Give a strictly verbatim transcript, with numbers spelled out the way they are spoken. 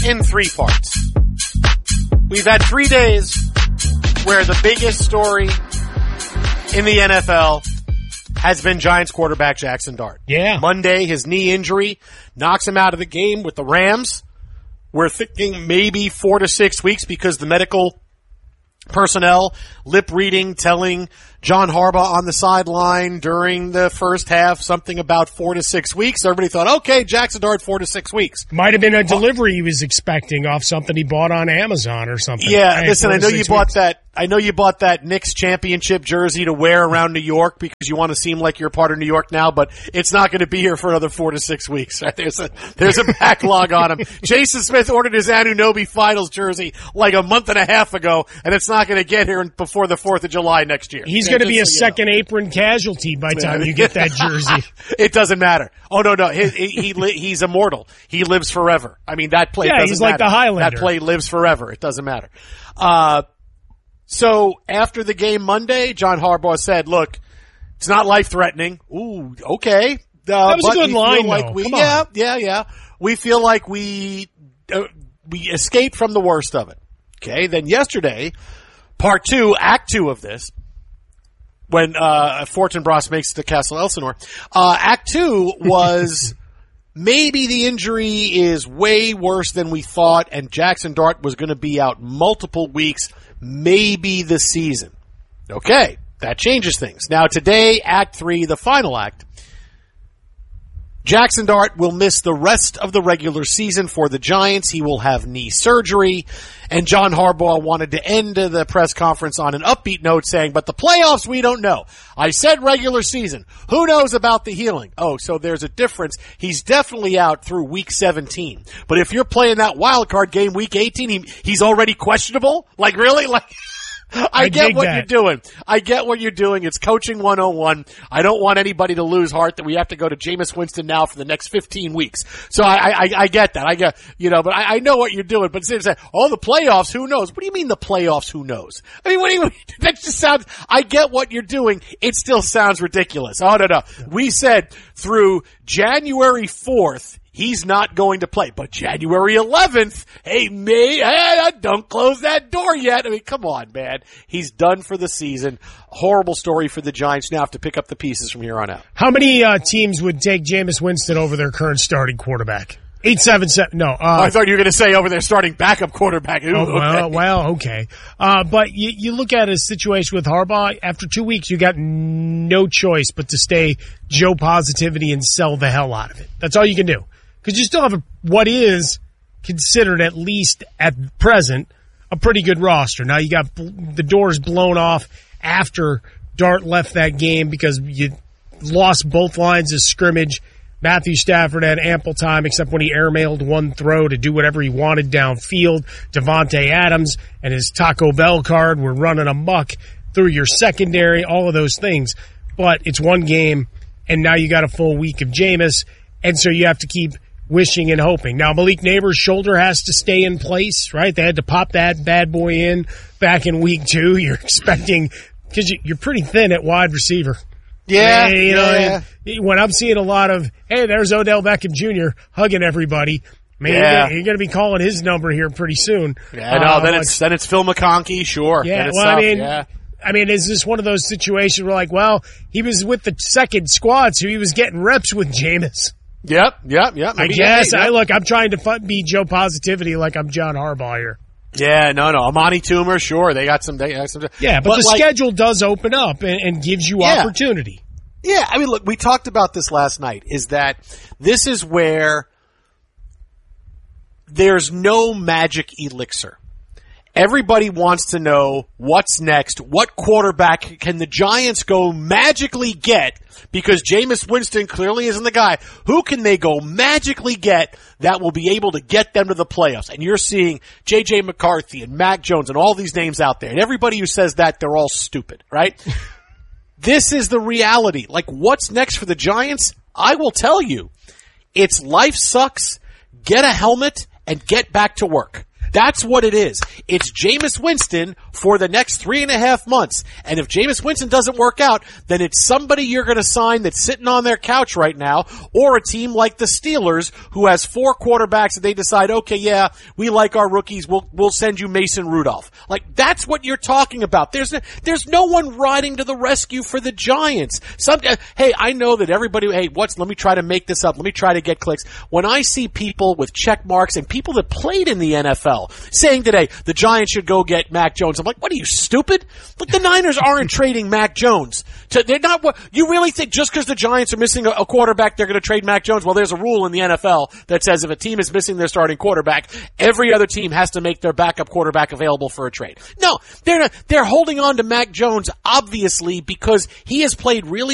in three parts. We've had three days where the biggest story in the N F L has been Giants quarterback Jackson Dart. Yeah. Monday, his knee injury knocks him out of the game with the Rams. We're thinking maybe four to six weeks because the medical personnel lip reading, telling John Harbaugh on the sideline during the first half something about four to six weeks. Everybody thought, okay, Jackson Dart, four to six weeks. Might have been a delivery he was expecting off something he bought on Amazon or something. Yeah, hey, listen, I know you weeks. bought that. I know you bought that Knicks championship jersey to wear around New York because you want to seem like you're part of New York now, but it's not going to be here for another four to six weeks. Right? There's a there's a backlog on him. Jason Smith ordered his Anunoby Finals jersey like a month and a half ago, and it's not going to get here before the fourth of July next year. He's yeah, going to be a so second know. apron casualty by the time you get that jersey. It doesn't matter. Oh no, no, he, he, he he's immortal. He lives forever. I mean, that play yeah, doesn't he's matter. like the Highlander. That play lives forever. It doesn't matter. Uh, so after the game Monday, John Harbaugh said, "Look, it's not life threatening." Ooh, okay. Uh, that was but a good we line, feel like though. we, Come yeah, on. yeah, yeah. We feel like we uh, we escaped from the worst of it. Okay. Then yesterday, part two, act two of this. When uh Fortinbras makes it to Castle Elsinore. Uh Act two was maybe the injury is way worse than we thought, and Jackson Dart was going to be out multiple weeks, maybe the season. Okay, that changes things. Now today, Act three, the final act. Jackson Dart will miss the rest of the regular season for the Giants. He will have knee surgery. And John Harbaugh wanted to end the press conference on an upbeat note saying, but the playoffs, we don't know. I said regular season. Who knows about the healing? Oh, so there's a difference. He's definitely out through week seventeen. But if you're playing that wild card game week eighteen, he, he's already questionable? Like really? Like... I, I get what that. you're doing. I get what you're doing. It's coaching one oh one. I don't want anybody to lose heart that we have to go to Jameis Winston now for the next fifteen weeks. So I, I, I get that. I get, you know, but I, I know what you're doing. But instead of saying, oh, the playoffs, who knows? What do you mean the playoffs, who knows? I mean, what do you mean? That just sounds, I get what you're doing. It still sounds ridiculous. Oh, no, no. We said through January fourth, he's not going to play. But January eleventh, hey, may, hey, don't close that door yet. I mean, come on, man. He's done for the season. Horrible story for the Giants. Now have to pick up the pieces from here on out. How many uh, teams would take Jameis Winston over their current starting quarterback? eight seven seven No. Uh, oh, I thought you were going to say over their starting backup quarterback. Ooh, oh, well, okay. well, okay. Uh, but you, you look at a situation with Harbaugh, after two weeks, you got no choice but to stay Joe positivity and sell the hell out of it. That's all you can do. Because you still have a, what is considered, at least at present, a pretty good roster. Now you got bl- the doors blown off after Dart left that game because you lost both lines of scrimmage. Matthew Stafford had ample time except when he airmailed one throw to do whatever he wanted downfield. Devontae Adams and his Taco Bell card were running amok through your secondary, all of those things. But it's one game, and now you got a full week of Jameis, and so you have to keep wishing and hoping. Now, Malik Neighbors' shoulder has to stay in place, right? They had to pop that bad boy in back in week two. You're expecting, because you're pretty thin at wide receiver. Yeah, hey, you know, yeah. When I'm seeing a lot of, hey, there's Odell Beckham Junior hugging everybody, man, yeah. you're going to be calling his number here pretty soon. Yeah, no, uh, then it's then it's Phil McConkey, sure. Yeah, it's well, tough. I mean, yeah. I mean, is this one of those situations where, like, well, he was with the second squad, so he was getting reps with Jameis? Yep, yep, yep. I guess. I look, I'm trying to be Joe Positivity like I'm John Harbaugh here. Yeah, no, no. Amani Toomer, sure. They got some. They got some. Yeah, but, but the like, schedule does open up and, and gives you yeah. opportunity. Yeah, I mean, look, we talked about this last night, is that this is where there's no magic elixir. Everybody wants to know what's next. What quarterback can the Giants go magically get? Because Jameis Winston clearly isn't the guy. Who can they go magically get that will be able to get them to the playoffs? And you're seeing J J McCarthy and Mac Jones and all these names out there. And everybody who says that, they're all stupid, right? This is the reality. Like, what's next for the Giants? I will tell you. It's life sucks, get a helmet, and get back to work. That's what it is. It's Jameis Winston for the next three and a half months. And if Jameis Winston doesn't work out, then it's somebody you're going to sign that's sitting on their couch right now, or a team like the Steelers who has four quarterbacks and they decide, okay, yeah, we like our rookies. We'll, we'll send you Mason Rudolph. Like, that's what you're talking about. There's, no, there's no one riding to the rescue for the Giants. Some, uh, hey, I know that everybody, hey, what's, let me try to make this up. Let me try to get clicks. When I see people with check marks and people that played in the N F L saying today the Giants should go get Mac Jones, I'm like, what are you, stupid? Look, the Niners aren't trading Mac Jones. To, they're not. You really think just because the Giants are missing a, a quarterback, they're going to trade Mac Jones? Well, there's a rule in the N F L that says if a team is missing their starting quarterback, every other team has to make their backup quarterback available for a trade. No, they're not, they're holding on to Mac Jones obviously because he has played really